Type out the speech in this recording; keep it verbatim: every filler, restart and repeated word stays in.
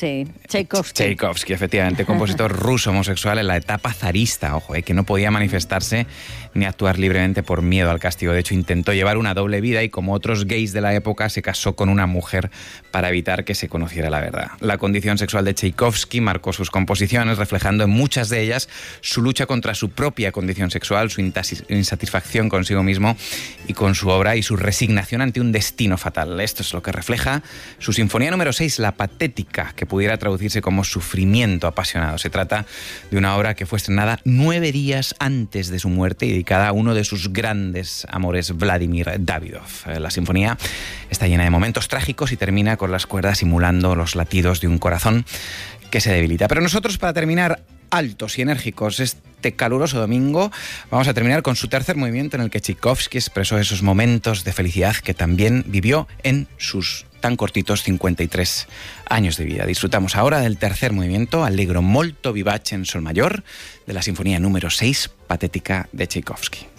Sí, Tchaikovsky. Tchaikovsky, efectivamente, compositor ruso homosexual en la etapa zarista, ojo, eh, que no podía manifestarse ni actuar libremente por miedo al castigo. De hecho, intentó llevar una doble vida y, como otros gays de la época, se casó con una mujer para evitar que se conociera la verdad. La condición sexual de Tchaikovsky marcó sus composiciones, reflejando en muchas de ellas su lucha contra su propia condición sexual, su insatisfacción consigo mismo y con su obra, y su resignación ante un destino fatal. Esto es lo que refleja su sinfonía número seis, La Patética, que pudiera traducirse como sufrimiento apasionado. Se trata de una obra que fue estrenada nueve días antes de su muerte y dedicada a uno de sus grandes amores, Vladimir Davidov. La sinfonía está llena de momentos trágicos y termina con las cuerdas simulando los latidos de un corazón que se debilita. Pero nosotros, para terminar altos y enérgicos este caluroso domingo, vamos a terminar con su tercer movimiento, en el que Tchaikovsky expresó esos momentos de felicidad que también vivió en sus tan cortitos cincuenta y tres años de vida. Disfrutamos ahora del tercer movimiento, Allegro molto vivace en sol mayor, de la sinfonía número seis, Patética, de Tchaikovsky.